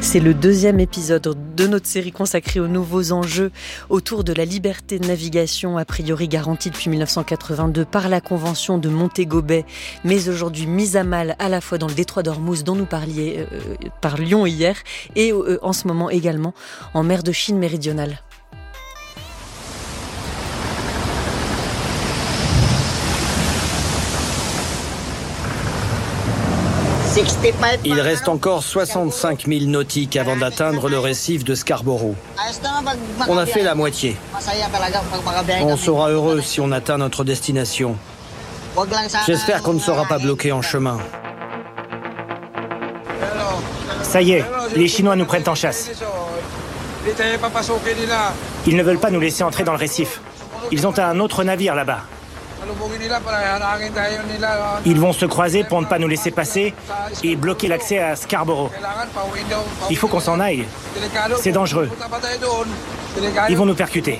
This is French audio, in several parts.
C'est le deuxième épisode de notre série consacrée aux nouveaux enjeux autour de la liberté de navigation, a priori garantie depuis 1982 par la Convention de Montego Bay, mais aujourd'hui mise à mal à la fois dans le détroit d'Ormuz dont nous parlions hier et en ce moment également en mer de Chine méridionale. Il reste encore 65 milles nautiques avant d'atteindre le récif de Scarborough. On a fait la moitié. On sera heureux si on atteint notre destination. J'espère qu'on ne sera pas bloqué en chemin. Ça y est, les Chinois nous prennent en chasse. Ils ne veulent pas nous laisser entrer dans le récif. Ils ont un autre navire là-bas. Ils vont se croiser pour ne pas nous laisser passer et bloquer l'accès à Scarborough. Il faut qu'on s'en aille. C'est dangereux. Ils vont nous percuter.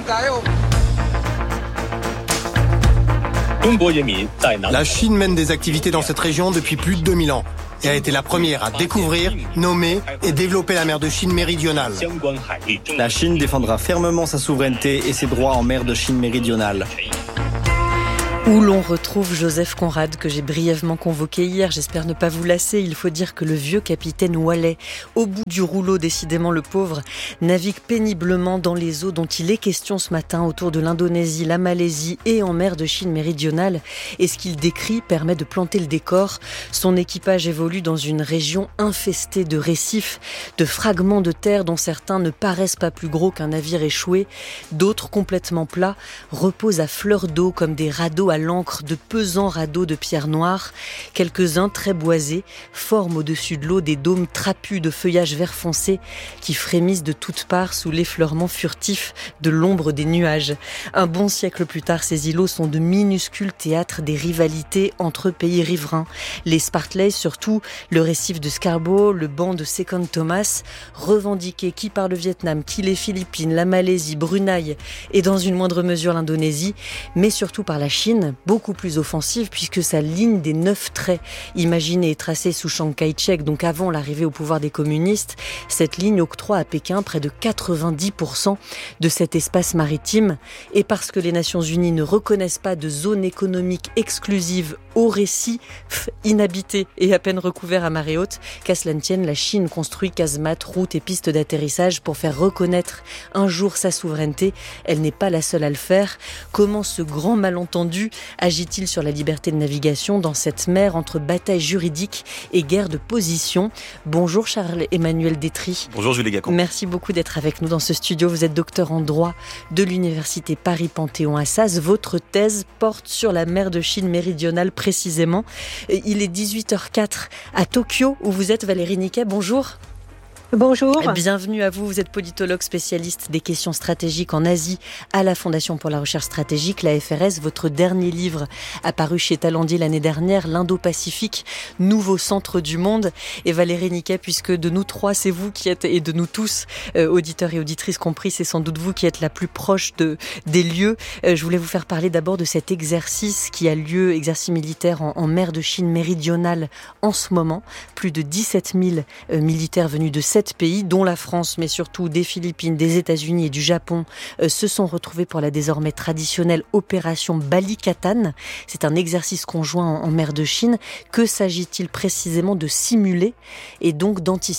La Chine mène des activités dans cette région depuis plus de 2000 ans et a été la première à découvrir, nommer et développer la mer de Chine méridionale. La Chine défendra fermement sa souveraineté et ses droits en mer de Chine méridionale. Où l'on retrouve Joseph Conrad, que j'ai brièvement convoqué hier. J'espère ne pas vous lasser. Il faut dire que le vieux capitaine Wallet, au bout du rouleau, décidément le pauvre, navigue péniblement dans les eaux dont il est question ce matin autour de l'Indonésie, la Malaisie et en mer de Chine méridionale. Et ce qu'il décrit permet de planter le décor. Son équipage évolue dans une région infestée de récifs, de fragments de terre dont certains ne paraissent pas plus gros qu'un navire échoué. D'autres, complètement plats, reposent à fleur d'eau comme des radeaux à l'encre, de pesants radeaux de pierre noire. Quelques-uns, très boisés, forment au-dessus de l'eau des dômes trapus de feuillage vert foncé qui frémissent de toutes parts sous l'effleurement furtif de l'ombre des nuages. Un bon siècle plus tard, ces îlots sont de minuscules théâtres des rivalités entre pays riverains. Les Spratleys, surtout, le récif de Scarborough, le banc de Second Thomas, revendiqués qui par le Vietnam, qui les Philippines, la Malaisie, Brunei et dans une moindre mesure l'Indonésie, mais surtout par la Chine, beaucoup plus offensive puisque sa ligne des 9 traits, imaginée et tracée sous Chiang Kai-shek, donc avant l'arrivée au pouvoir des communistes, cette ligne octroie à Pékin près de 90% de cet espace maritime. Et parce que les Nations Unies ne reconnaissent pas de zone économique exclusive au récif inhabité et à peine recouvert à marée haute, qu'à cela ne tienne, la Chine construit casemates, routes et pistes d'atterrissage pour faire reconnaître un jour sa souveraineté. Elle n'est pas la seule à le faire. Comment ce grand malentendu agit-il sur la liberté de navigation dans cette mer entre bataille juridique et guerre de position? Bonjour Charles-Emmanuel Détry. Bonjour Julie Gacon. Merci beaucoup d'être avec nous dans ce studio. Vous êtes docteur en droit de l'université Paris-Panthéon-Assas. Votre thèse porte sur la mer de Chine méridionale précisément. Il est 18h04 à Tokyo où vous êtes Valérie Niquet. Bonjour. Bonjour. Bienvenue à vous. Vous êtes politologue spécialiste des questions stratégiques en Asie à la Fondation pour la recherche stratégique, la FRS. Votre dernier livre apparu chez Talandier l'année dernière, l'Indo-Pacifique, nouveau centre du monde. Et Valérie Niquet, puisque de nous trois, c'est vous qui êtes, et de nous tous, auditeurs et auditrices compris, c'est sans doute vous qui êtes la plus proche des lieux. Je voulais vous faire parler d'abord de cet exercice qui a lieu, exercice militaire en mer de Chine méridionale en ce moment. Plus de 17 000 militaires venus de 7 pays, dont la France, mais surtout des Philippines, des États-Unis et du Japon, se sont retrouvés pour la désormais traditionnelle opération Balikatan. C'est un exercice conjoint en mer de Chine. Que s'agit-il précisément de simuler et donc d'anticiper ?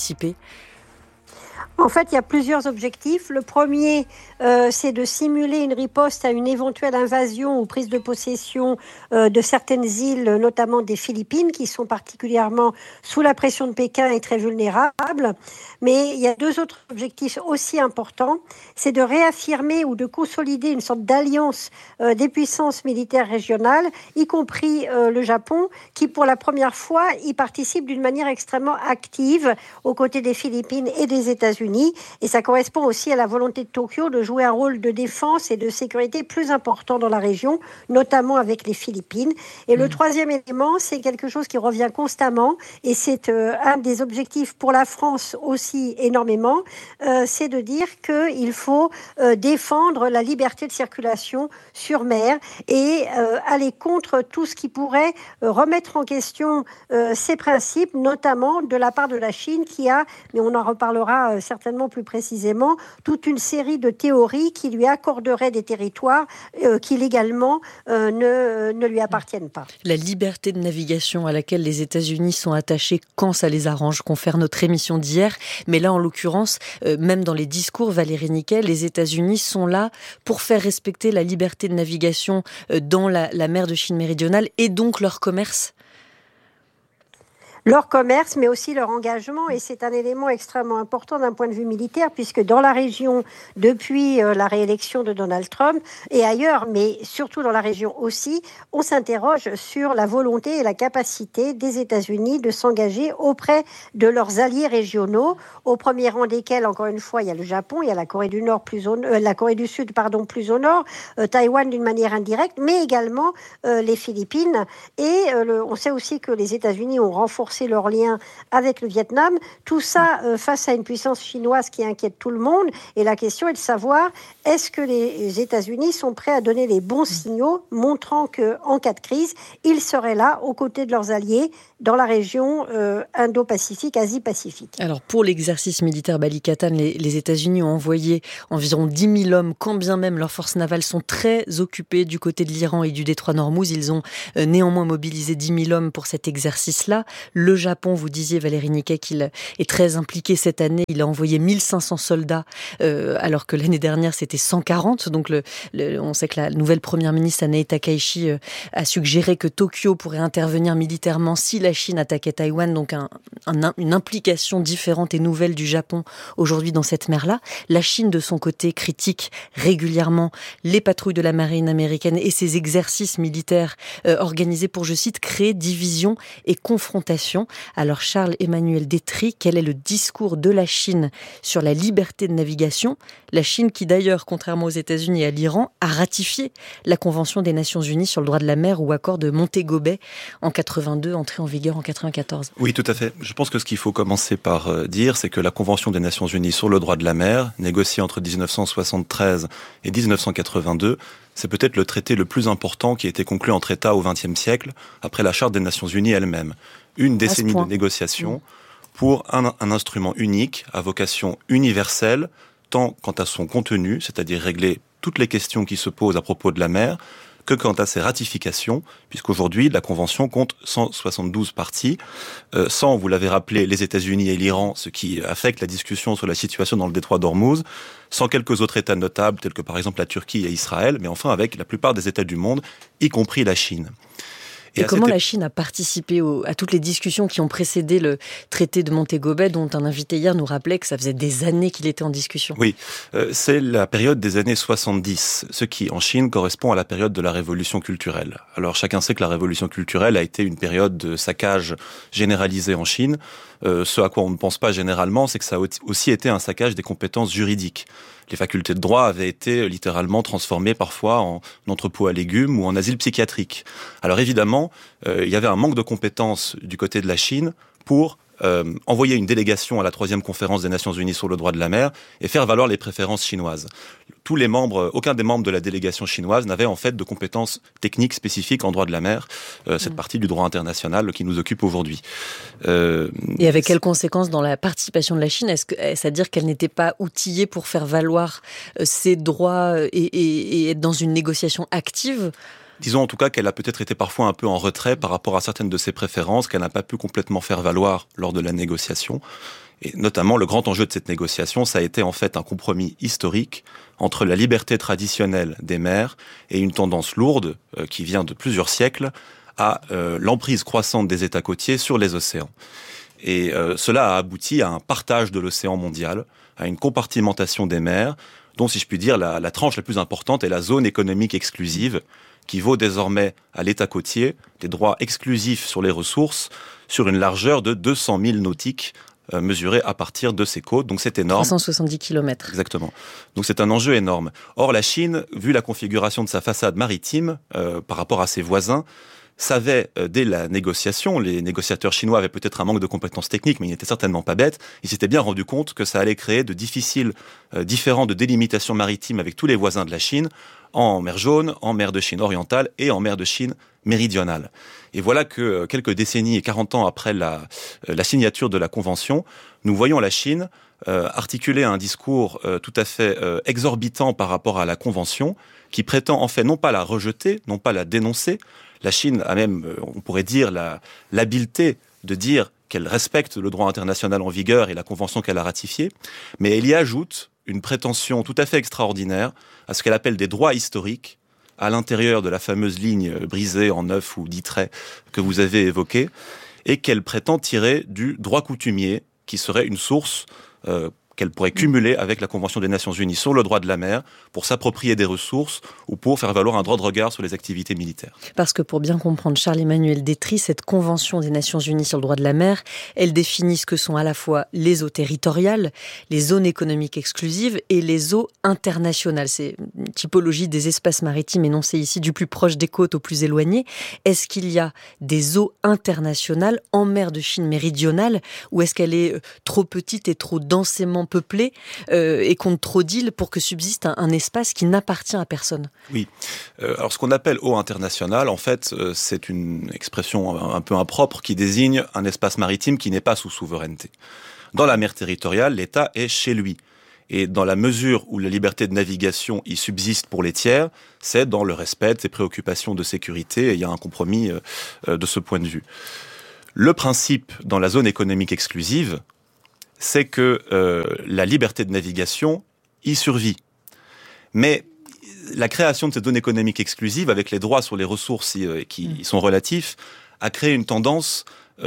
En fait, il y a plusieurs objectifs. Le premier, c'est de simuler une riposte à une éventuelle invasion ou prise de possession de certaines îles, notamment des Philippines, qui sont particulièrement sous la pression de Pékin et très vulnérables. Mais il y a deux autres objectifs aussi importants. C'est de réaffirmer ou de consolider une sorte d'alliance des puissances militaires régionales, y compris le Japon, qui pour la première fois y participe d'une manière extrêmement active aux côtés des Philippines et des États-Unis. États-Unis. Et ça correspond aussi à la volonté de Tokyo de jouer un rôle de défense et de sécurité plus important dans la région, notamment avec les Philippines. Et le troisième élément, c'est quelque chose qui revient constamment, et c'est un des objectifs pour la France aussi énormément, c'est de dire qu'il faut défendre la liberté de circulation sur mer et aller contre tout ce qui pourrait remettre en question ces principes, notamment de la part de la Chine qui a, mais on en reparlera certainement plus précisément, toute une série de théories qui lui accorderaient des territoires qui légalement ne lui appartiennent pas. La liberté de navigation à laquelle les États-Unis sont attachés quand ça les arrange, confère notre émission d'hier. Mais là, en l'occurrence, même dans les discours, Valérie Niquet, les États-Unis sont là pour faire respecter la liberté de navigation dans la mer de Chine méridionale et donc leur commerce. Leur commerce, mais aussi leur engagement, et c'est un élément extrêmement important d'un point de vue militaire, puisque dans la région, depuis la réélection de Donald Trump, et ailleurs, mais surtout dans la région aussi, on s'interroge sur la volonté et la capacité des États-Unis de s'engager auprès de leurs alliés régionaux, au premier rang desquels, encore une fois, il y a le Japon, il y a la Corée du Nord la Corée du Sud, plus au nord, Taïwan d'une manière indirecte, mais également les Philippines, et on sait aussi que les États-Unis ont renforcé leurs liens avec le Vietnam. Tout ça face à une puissance chinoise qui inquiète tout le monde. Et la question est de savoir, est-ce que les États-Unis sont prêts à donner les bons signaux, montrant qu'en cas de crise, ils seraient là aux côtés de leurs alliés dans la région Indo-Pacifique, Asie-Pacifique. Alors pour l'exercice militaire Balikatan, les États-Unis ont envoyé environ 10 000 hommes, quand bien même leurs forces navales sont très occupées du côté de l'Iran et du détroit d'Ormuz. Ils ont néanmoins mobilisé 10 000 hommes pour cet exercice-là. Le Japon, vous disiez Valérie Niquet, qu'il est très impliqué cette année. Il a envoyé 1500 soldats, alors que l'année dernière c'était 140. Donc on sait que la nouvelle première ministre Nanae Takaichi a suggéré que Tokyo pourrait intervenir militairement si la Chine attaquait Taïwan. Donc une implication différente et nouvelle du Japon aujourd'hui dans cette mer-là. La Chine, de son côté, critique régulièrement les patrouilles de la marine américaine et ses exercices militaires organisés pour, je cite, créer division et confrontation. Alors Charles-Emmanuel Détry, quel est le discours de la Chine sur la liberté de navigation ? La Chine qui d'ailleurs, contrairement aux États-Unis et à l'Iran, a ratifié la Convention des Nations Unies sur le droit de la mer ou accord de Montego Bay en 82, entré en vigueur en 94. Oui, tout à fait. Je pense que ce qu'il faut commencer par dire, c'est que la Convention des Nations Unies sur le droit de la mer, négociée entre 1973 et 1982, c'est peut-être le traité le plus important qui a été conclu entre États au XXe siècle, après la Charte des Nations Unies elle-même. Une décennie de négociations pour un instrument unique, à vocation universelle, tant quant à son contenu, c'est-à-dire régler toutes les questions qui se posent à propos de la mer, que quant à ses ratifications, puisqu'aujourd'hui, la Convention compte 172 parties, sans, vous l'avez rappelé, les États-Unis et l'Iran, ce qui affecte la discussion sur la situation dans le détroit d'Ormuz, sans quelques autres États notables, tels que par exemple la Turquie et Israël, mais enfin avec la plupart des États du monde, y compris la Chine. Et comment la Chine a participé à toutes les discussions qui ont précédé le traité de Montego Bay, dont un invité hier nous rappelait que ça faisait des années qu'il était en discussion? Oui, c'est la période des années 70, ce qui, en Chine, correspond à la période de la révolution culturelle. Alors, chacun sait que la révolution culturelle a été une période de saccage généralisé en Chine. Ce à quoi on ne pense pas généralement, c'est que ça a aussi été un saccage des compétences juridiques. Les facultés de droit avaient été littéralement transformées parfois en entrepôts à légumes ou en asile psychiatrique. Alors évidemment, il y avait un manque de compétences du côté de la Chine pour envoyer une délégation à la 3e conférence des Nations Unies sur le droit de la mer et faire valoir les préférences chinoises. Aucun des membres de la délégation chinoise n'avait en fait de compétences techniques spécifiques en droit de la mer, cette partie du droit international qui nous occupe aujourd'hui. Et avec quelles conséquences dans la participation de la Chine? Est-ce à dire qu'elle n'était pas outillée pour faire valoir ses droits et être dans une négociation active? Disons en tout cas qu'elle a peut-être été parfois un peu en retrait par rapport à certaines de ses préférences qu'elle n'a pas pu complètement faire valoir lors de la négociation. Et notamment, le grand enjeu de cette négociation, ça a été en fait un compromis historique entre la liberté traditionnelle des mers et une tendance lourde qui vient de plusieurs siècles à l'emprise croissante des États côtiers sur les océans. Et cela a abouti à un partage de l'océan mondial, à une compartimentation des mers, dont, si je puis dire, la tranche la plus importante est la zone économique exclusive, qui vaut désormais à l'État côtier des droits exclusifs sur les ressources sur une largeur de 200 000 nautiques mesurée à partir de ses côtes. Donc c'est énorme. 370 km. Exactement. Donc c'est un enjeu énorme. Or la Chine, vu la configuration de sa façade maritime par rapport à ses voisins, savait dès la négociation, les négociateurs chinois avaient peut-être un manque de compétences techniques, mais ils n'étaient certainement pas bêtes, ils s'étaient bien rendus compte que ça allait créer de difficiles différends de délimitation maritime avec tous les voisins de la Chine, en mer Jaune, en mer de Chine orientale et en mer de Chine méridionale. Et voilà que quelques décennies et 40 ans après la signature de la Convention, nous voyons la Chine articuler un discours tout à fait exorbitant par rapport à la Convention, qui prétend en fait non pas la rejeter, non pas la dénoncer. La Chine a même, on pourrait dire, l'habileté de dire qu'elle respecte le droit international en vigueur et la Convention qu'elle a ratifiée, mais elle y ajoute une prétention tout à fait extraordinaire à ce qu'elle appelle des droits historiques à l'intérieur de la fameuse ligne brisée en 9 ou 10 traits que vous avez évoquée, et qu'elle prétend tirer du droit coutumier, qui serait une source qu'elle pourrait cumuler avec la Convention des Nations Unies sur le droit de la mer pour s'approprier des ressources ou pour faire valoir un droit de regard sur les activités militaires. Parce que pour bien comprendre Charles-Emmanuel Détry, cette Convention des Nations Unies sur le droit de la mer, elle définit ce que sont à la fois les eaux territoriales, les zones économiques exclusives et les eaux internationales. C'est une typologie des espaces maritimes énoncés ici du plus proche des côtes au plus éloigné. Est-ce qu'il y a des eaux internationales en mer de Chine méridionale ou est-ce qu'elle est trop petite et trop densément peuplée et compte trop d'îles pour que subsiste un espace qui n'appartient à personne? Oui. Alors ce qu'on appelle eau internationale, en fait, c'est une expression un peu impropre qui désigne un espace maritime qui n'est pas sous souveraineté. Dans la mer territoriale, l'État est chez lui. Et dans la mesure où la liberté de navigation y subsiste pour les tiers, c'est dans le respect de ses préoccupations de sécurité, et il y a un compromis de ce point de vue. Le principe dans la zone économique exclusive, c'est que la liberté de navigation y survit. Mais la création de cette zone économique exclusive, avec les droits sur les ressources qui y sont relatifs, a créé une tendance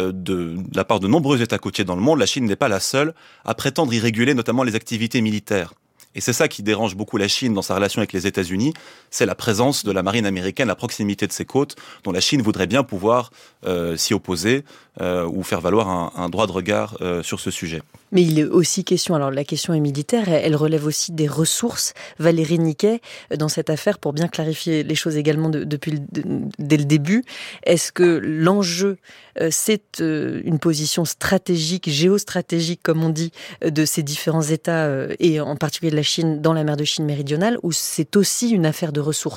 de la part de nombreux États côtiers dans le monde. La Chine n'est pas la seule à prétendre y réguler notamment les activités militaires. Et c'est ça qui dérange beaucoup la Chine dans sa relation avec les États-Unis, c'est la présence de la marine américaine à proximité de ses côtes, dont la Chine voudrait bien pouvoir s'y opposer ou faire valoir un droit de regard sur ce sujet. Mais il est aussi question, alors la question est militaire, elle relève aussi des ressources. Valérie Niquet, dans cette affaire, pour bien clarifier les choses également dès le début, est-ce que l'enjeu, c'est une position stratégique, géostratégique, comme on dit, de ces différents États, et en particulier de la Chine, dans la mer de Chine méridionale, ou c'est aussi une affaire de ressources ?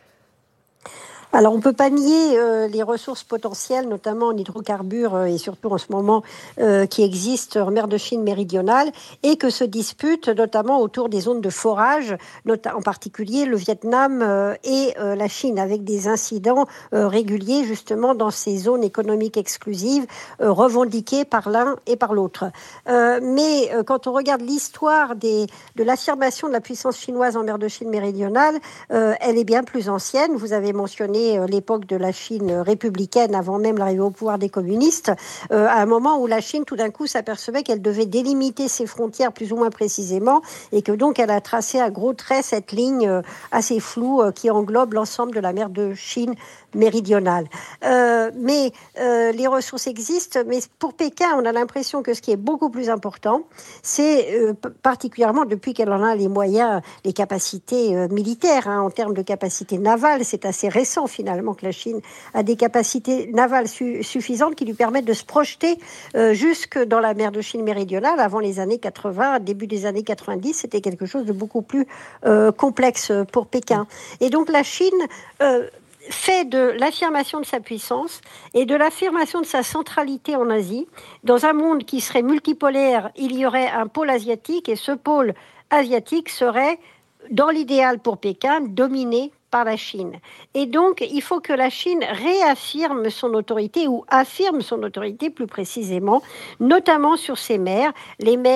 Alors, on ne peut pas nier les ressources potentielles, notamment en hydrocarbures et surtout en ce moment qui existent en mer de Chine méridionale et que se disputent notamment autour des zones de forage, en particulier le Vietnam et la Chine, avec des incidents réguliers justement dans ces zones économiques exclusives revendiquées par l'un et par l'autre. Mais quand on regarde l'histoire de l'affirmation de la puissance chinoise en mer de Chine méridionale, elle est bien plus ancienne. Vous avez mentionné l'époque de la Chine républicaine, avant même l'arrivée au pouvoir des communistes, à un moment où la Chine, tout d'un coup, s'apercevait qu'elle devait délimiter ses frontières plus ou moins précisément, et que donc elle a tracé à gros traits cette ligne assez floue qui englobe l'ensemble de la mer de Chine méridionale. Mais les ressources existent, mais pour Pékin, on a l'impression que ce qui est beaucoup plus important, c'est particulièrement depuis qu'elle en a les moyens, les capacités militaires, en termes de capacité navale, c'est assez récent finalement que la Chine a des capacités navales suffisantes qui lui permettent de se projeter jusque dans la mer de Chine méridionale. Avant les années 80, début des années 90, c'était quelque chose de beaucoup plus complexe pour Pékin. Et donc la Chine fait de l'affirmation de sa puissance et de l'affirmation de sa centralité en Asie. Dans un monde qui serait multipolaire, il y aurait un pôle asiatique et ce pôle asiatique serait, dans l'idéal pour Pékin, dominé par la Chine. Et donc, il faut que la Chine réaffirme son autorité ou affirme son autorité plus précisément, notamment sur ces mers, les mers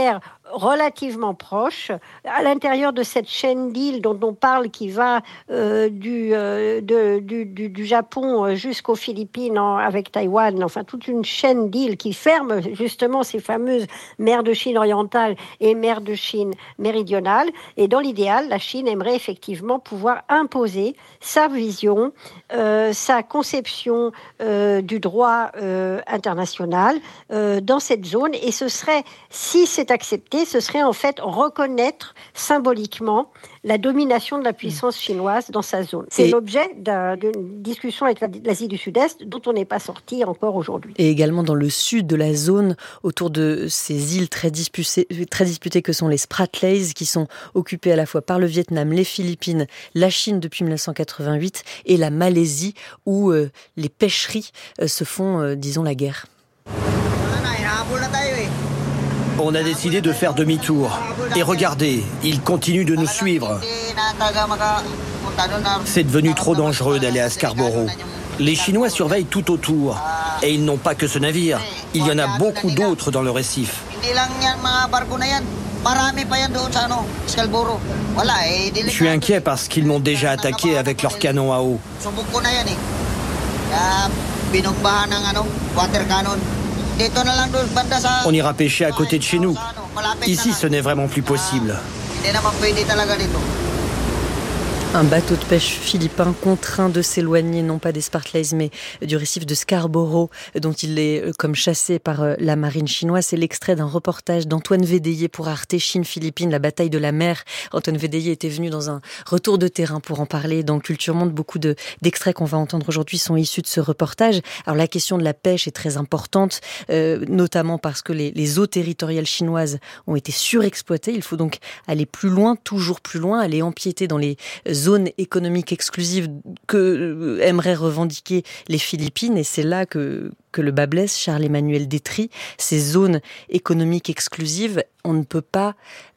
relativement proches. À l'intérieur de cette chaîne d'îles dont on parle, qui va du Japon jusqu'aux Philippines avec Taïwan, enfin toute une chaîne d'îles qui ferme justement ces fameuses mers de Chine orientale et mers de Chine méridionale. Et dans l'idéal, la Chine aimerait effectivement pouvoir imposer sa vision, sa conception du droit international dans cette zone. Et ce serait, si c'est accepté, ce serait en fait reconnaître symboliquement la domination de la puissance chinoise dans sa zone. C'est l'objet d'une discussion avec l'Asie du Sud-Est dont on n'est pas sorti encore aujourd'hui. Et également dans le sud de la zone, autour de ces îles très disputées que sont les Spratlys, qui sont occupées à la fois par le Vietnam, les Philippines, la Chine depuis 1988 et la Malaisie, où les pêcheries se font, disons, la guerre. On a décidé de faire demi-tour. Et regardez, ils continuent de nous suivre. C'est devenu trop dangereux d'aller à Scarborough. Les Chinois surveillent tout autour. Et ils n'ont pas que ce navire. Il y en a beaucoup d'autres dans le récif. Je suis inquiet parce qu'ils m'ont déjà attaqué avec leurs canons à eau. On ira pêcher à côté de chez nous. Ici, ce n'est vraiment plus possible. Un bateau de pêche philippin contraint de s'éloigner, non pas des Spratlys, mais du récif de Scarborough, dont il est comme chassé par la marine chinoise. C'est l'extrait d'un reportage d'Antoine Védéier pour Arte Chine-Philippines, la bataille de la mer. Antoine Védéier était venu dans un retour de terrain pour en parler dans Culture Monde. Beaucoup d'extraits qu'on va entendre aujourd'hui sont issus de ce reportage. Alors la question de la pêche est très importante, notamment parce que les eaux territoriales chinoises ont été surexploitées. Il faut donc aller plus loin, toujours plus loin, aller empiéter dans les zones économiques exclusives que aimeraient revendiquer les Philippines. Et c'est là que le bas blesse, Charles-Emmanuel Détry. Ces zones économiques exclusives, on ne peut pas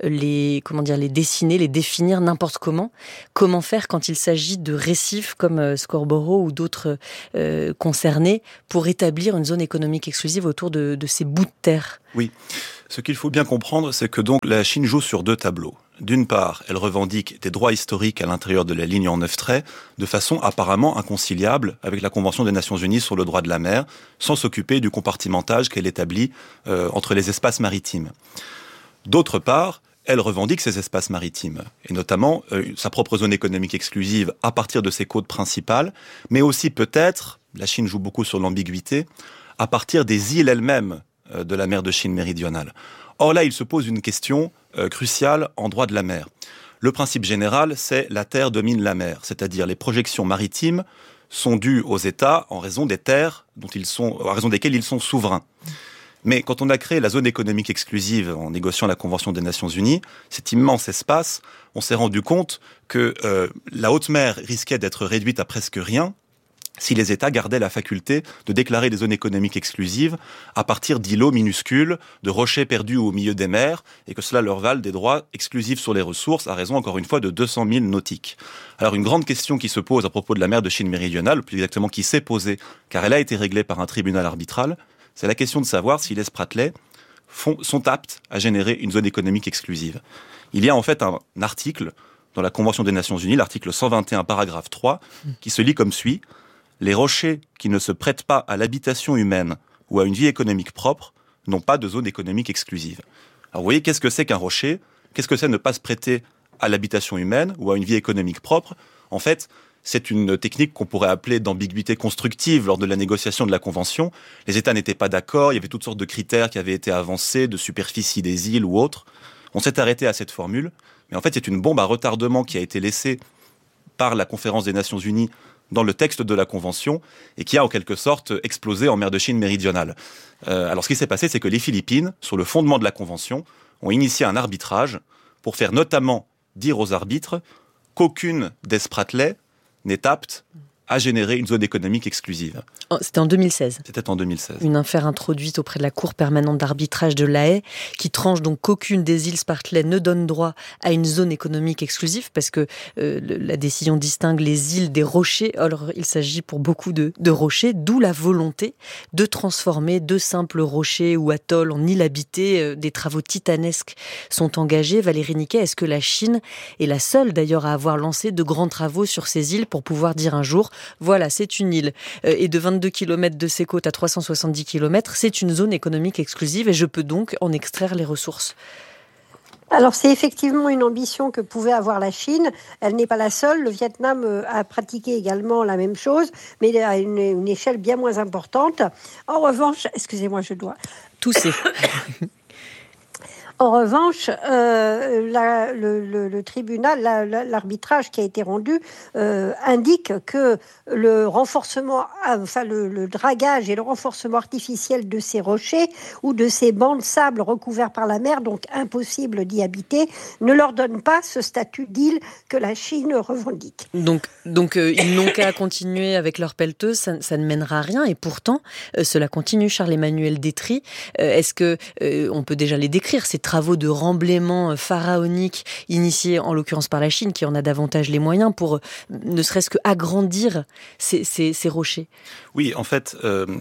les dessiner, les définir n'importe comment. Comment faire quand il s'agit de récifs comme Scarborough ou d'autres concernés pour établir une zone économique exclusive autour de ces bouts de terre? Oui. Ce qu'il faut bien comprendre, c'est que donc la Chine joue sur deux tableaux. D'une part, elle revendique des droits historiques à l'intérieur de la ligne en 9 traits, de façon apparemment inconciliable avec la Convention des Nations Unies sur le droit de la mer, sans s'occuper du compartimentage qu'elle établit entre les espaces maritimes. D'autre part, elle revendique ces espaces maritimes, et notamment sa propre zone économique exclusive à partir de ses côtes principales, mais aussi peut-être, la Chine joue beaucoup sur l'ambiguïté, à partir des îles elles-mêmes de la mer de Chine méridionale. Or là, il se pose une question cruciale en droit de la mer. Le principe général, c'est la terre domine la mer, c'est-à-dire les projections maritimes sont dues aux États en raison des terres en raison desquelles ils sont souverains. Mais quand on a créé la zone économique exclusive en négociant la Convention des Nations Unies, cet immense espace, on s'est rendu compte que la haute mer risquait d'être réduite à presque rien si les États gardaient la faculté de déclarer des zones économiques exclusives à partir d'îlots minuscules, de rochers perdus au milieu des mers, et que cela leur vale des droits exclusifs sur les ressources, à raison, encore une fois, de 200 000 nautiques. Alors, une grande question qui se pose à propos de la mer de Chine méridionale, ou plus exactement qui s'est posée, car elle a été réglée par un tribunal arbitral, c'est la question de savoir si les Spratlys sont aptes à générer une zone économique exclusive. Il y a en fait un article dans la Convention des Nations Unies, l'article 121, paragraphe 3, qui se lit comme suit: les rochers qui ne se prêtent pas à l'habitation humaine ou à une vie économique propre n'ont pas de zone économique exclusive. Alors vous voyez, qu'est-ce que c'est qu'un rocher? Qu'est-ce que c'est ne pas se prêter à l'habitation humaine ou à une vie économique propre? En fait, c'est une technique qu'on pourrait appeler d'ambiguïté constructive lors de la négociation de la Convention. Les États n'étaient pas d'accord, il y avait toutes sortes de critères qui avaient été avancés, de superficie des îles ou autres. On s'est arrêté à cette formule, mais en fait c'est une bombe à retardement qui a été laissée par la Conférence des Nations Unies dans le texte de la Convention, et qui a en quelque sorte explosé en mer de Chine méridionale. Alors ce qui s'est passé, c'est que les Philippines, sur le fondement de la Convention, ont initié un arbitrage pour faire notamment dire aux arbitres qu'aucune des Spratlys n'est apte à générer une zone économique exclusive. C'était en 2016. C'était en 2016. Une affaire introduite auprès de la Cour permanente d'arbitrage de La Haye, qui tranche donc qu'aucune des îles Spratly ne donne droit à une zone économique exclusive, parce que la décision distingue les îles des rochers. Alors, il s'agit pour beaucoup de rochers, d'où la volonté de transformer de simples rochers ou atolls en îles habitées. Des travaux titanesques sont engagés. Valérie Niquet, est-ce que la Chine est la seule d'ailleurs à avoir lancé de grands travaux sur ces îles pour pouvoir dire un jour, voilà, c'est une île et de 22 km de ses côtes à 370 km, c'est une zone économique exclusive et je peux donc en extraire les ressources? Alors c'est effectivement une ambition que pouvait avoir la Chine. Elle n'est pas la seule. Le Vietnam a pratiqué également la même chose, mais à une échelle bien moins importante. En revanche, excusez-moi, je dois tousser. En revanche, le tribunal, l'arbitrage qui a été rendu indique que le renforcement, le dragage et le renforcement artificiel de ces rochers ou de ces bancs de sable recouverts par la mer, donc impossible d'y habiter, ne leur donne pas ce statut d'île que la Chine revendique. Donc ils n'ont qu'à continuer avec leur pelleteuse, ça ne mènera à rien. Et pourtant, cela continue. Charles-Emmanuel Détry, est-ce que on peut déjà les décrire, ces travaux de remblaiement pharaonique initiés en l'occurrence par la Chine, qui en a davantage les moyens pour ne serait-ce que agrandir ces rochers? Oui, en fait,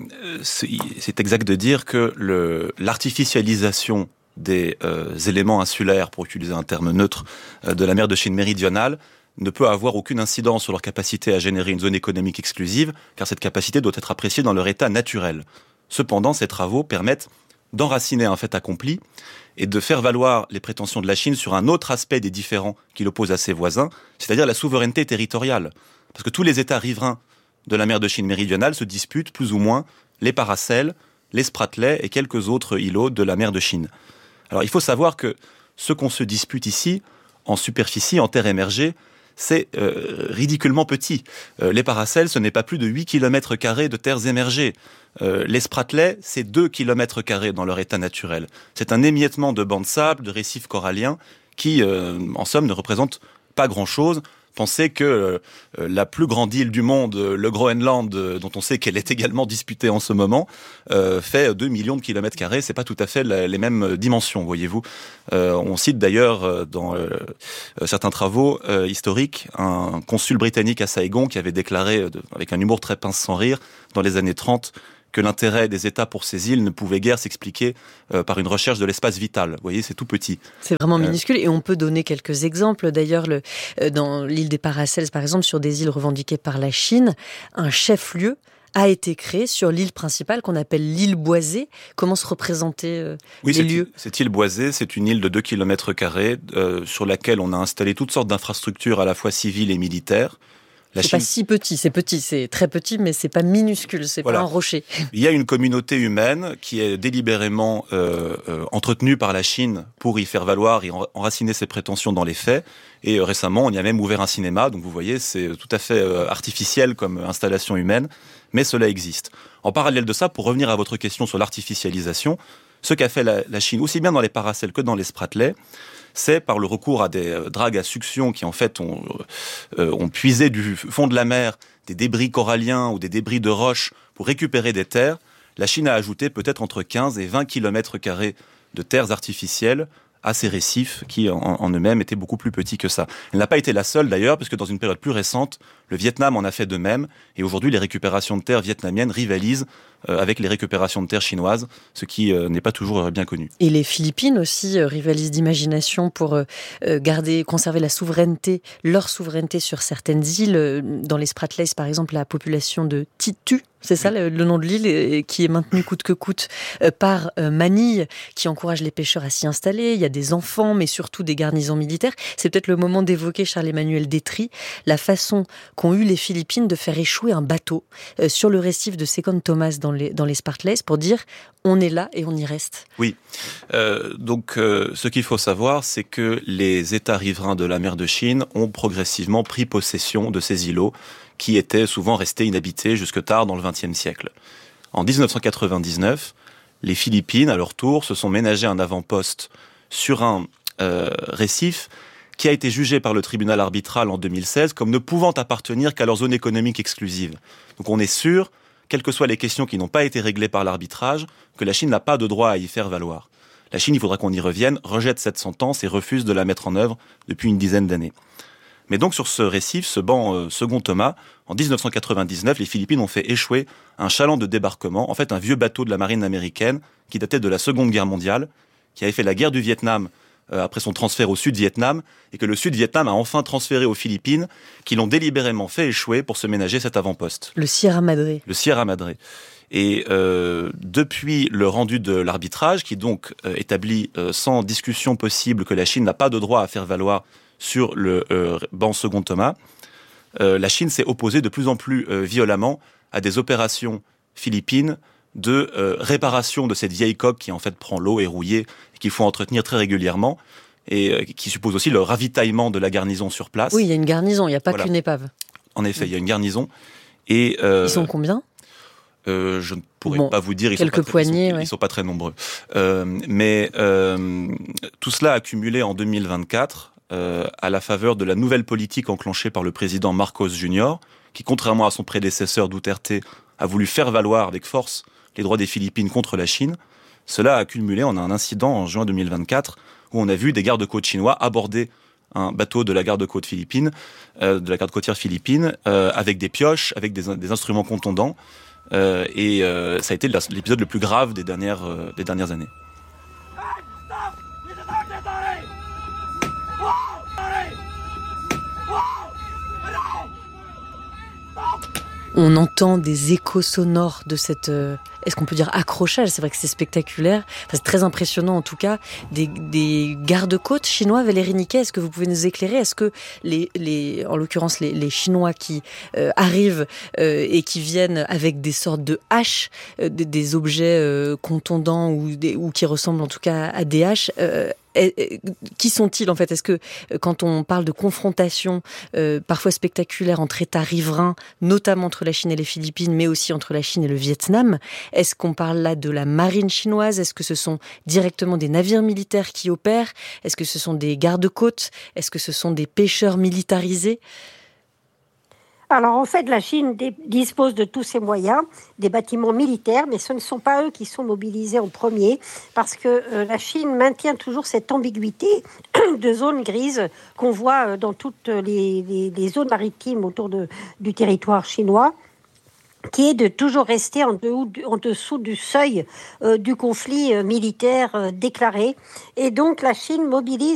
c'est exact de dire que l'artificialisation des éléments insulaires, pour utiliser un terme neutre, de la mer de Chine méridionale, ne peut avoir aucune incidence sur leur capacité à générer une zone économique exclusive, car cette capacité doit être appréciée dans leur état naturel. Cependant, ces travaux permettent d'enraciner un fait accompli et de faire valoir les prétentions de la Chine sur un autre aspect des différends qui l'opposent à ses voisins, c'est-à-dire la souveraineté territoriale. Parce que tous les États riverains de la mer de Chine méridionale se disputent plus ou moins les Paracels, les Spratly et quelques autres îlots de la mer de Chine. Alors il faut savoir que ce qu'on se dispute ici, en superficie, en terre émergée, c'est ridiculement petit. Les Paracels, ce n'est pas plus de 8 km² de terres émergées. Les Spratly, c'est 2 km² dans leur état naturel. C'est un émiettement de bancs de sable, de récifs coralliens, qui, en somme, ne représente pas grand-chose. Pensez que la plus grande île du monde, le Groenland, dont on sait qu'elle est également disputée en ce moment, fait 2 millions de km². C'est pas tout à fait les mêmes dimensions, voyez-vous. On cite d'ailleurs dans certains travaux historiques un consul britannique à Saigon qui avait déclaré, avec un humour très pince sans rire, dans les années 30, que l'intérêt des États pour ces îles ne pouvait guère s'expliquer par une recherche de l'espace vital. Vous voyez, c'est tout petit. C'est vraiment minuscule et on peut donner quelques exemples. D'ailleurs, dans l'île des Paracels, par exemple, sur des îles revendiquées par la Chine, un chef-lieu a été créé sur l'île principale qu'on appelle l'île Boisée. Comment se représenter les lieux ? Cette île Boisée, c'est une île de 2 km² sur laquelle on a installé toutes sortes d'infrastructures à la fois civiles et militaires. C'est pas si petit, c'est très petit, mais c'est pas minuscule, c'est pas un rocher. Il y a une communauté humaine qui est délibérément entretenue par la Chine pour y faire valoir et enraciner ses prétentions dans les faits. Et récemment, on y a même ouvert un cinéma, donc vous voyez, c'est tout à fait artificiel comme installation humaine, mais cela existe. En parallèle de ça, pour revenir à votre question sur l'artificialisation, ce qu'a fait la Chine, aussi bien dans les Paracels que dans les Spratly, c'est par le recours à des dragues à succion qui en fait ont puisé du fond de la mer des débris coralliens ou des débris de roches pour récupérer des terres. La Chine a ajouté peut-être entre 15 et 20 km² de terres artificielles à ces récifs qui en eux-mêmes étaient beaucoup plus petits que ça. Elle n'a pas été la seule d'ailleurs, parce que dans une période plus récente, le Vietnam en a fait de même, et aujourd'hui les récupérations de terres vietnamiennes rivalisent avec les récupérations de terres chinoises, ce qui n'est pas toujours bien connu. Et les Philippines aussi rivalisent d'imagination pour conserver leur souveraineté sur certaines îles. Dans les Spratleys, par exemple, la population de Titu, c'est ça le nom de l'île, qui est maintenue coûte que coûte par Manille, qui encourage les pêcheurs à s'y installer. Il y a des enfants, mais surtout des garnisons militaires. C'est peut-être le moment d'évoquer, Charles-Emmanuel Détry, la façon qu'ont eu les Philippines de faire échouer un bateau sur le récif de Second Thomas dans les Spratleys pour dire on est là et on y reste. Oui. Donc, ce qu'il faut savoir, c'est que les États riverains de la mer de Chine ont progressivement pris possession de ces îlots qui étaient souvent restés inhabités jusque tard dans le XXe siècle. En 1999, les Philippines, à leur tour, se sont ménagés un avant-poste sur un récif qui a été jugé par le tribunal arbitral en 2016 comme ne pouvant appartenir qu'à leur zone économique exclusive. Donc on est sûr, quelles que soient les questions qui n'ont pas été réglées par l'arbitrage, que la Chine n'a pas de droit à y faire valoir. La Chine, il faudra qu'on y revienne, rejette cette sentence et refuse de la mettre en œuvre depuis une dizaine d'années. Mais donc sur ce récif, ce banc Second Thomas, en 1999, les Philippines ont fait échouer un chaland de débarquement, en fait un vieux bateau de la marine américaine qui datait de la Seconde Guerre mondiale, qui avait fait la guerre du Vietnam après son transfert au Sud-Vietnam, et que le Sud-Vietnam a enfin transféré aux Philippines, qui l'ont délibérément fait échouer pour se ménager cet avant-poste. Le Sierra Madre. Le Sierra Madre. Et depuis le rendu de l'arbitrage, qui donc établit sans discussion possible que la Chine n'a pas de droit à faire valoir sur le banc Second Thomas, la Chine s'est opposée de plus en plus violemment à des opérations philippines de réparation de cette vieille coque qui en fait prend l'eau, est rouillée, et qu'il faut entretenir très régulièrement, et qui suppose aussi le ravitaillement de la garnison sur place. Oui, il y a une garnison, il n'y a pas qu'une épave. En effet, il y a une garnison. Et, ils sont combien ? Je ne pourrais pas vous dire, ils sont pas très nombreux. Mais tout cela a cumulé en 2024 à la faveur de la nouvelle politique enclenchée par le président Marcos Jr., qui, contrairement à son prédécesseur Duterte, a voulu faire valoir avec force les droits des Philippines contre la Chine. Cela a cumulé en un incident en juin 2024 où on a vu des gardes-côtes chinois aborder un bateau de la garde-côte philippine, de la garde côtière philippine, avec des pioches, avec des instruments contondants. Ça a été l'épisode le plus grave des dernières années. On entend des échos sonores de cette, est-ce qu'on peut dire accrochage ? C'est vrai que c'est spectaculaire, c'est très impressionnant en tout cas. Des gardes-côtes chinois, Valérie Niquet, est-ce que vous pouvez nous éclairer ? Est-ce que en l'occurrence les Chinois qui arrivent et qui viennent avec des sortes de haches, des objets contondants ou qui ressemblent en tout cas à des haches, qui sont-ils en fait ? Est-ce que quand on parle de confrontation parfois spectaculaire entre États riverains, notamment entre la Chine et les Philippines, mais aussi entre la Chine et le Vietnam, est-ce qu'on parle là de la marine chinoise ? Est-ce que ce sont directement des navires militaires qui opèrent ? Est-ce que ce sont des gardes-côtes ? Est-ce que ce sont des pêcheurs militarisés ? Alors en fait, la Chine dispose de tous ses moyens, des bâtiments militaires, mais ce ne sont pas eux qui sont mobilisés en premier, parce que la Chine maintient toujours cette ambiguïté de zones grises qu'on voit dans toutes les zones maritimes autour du territoire chinois, qui est de toujours rester en dessous du seuil du conflit militaire déclaré. Et donc la Chine mobilise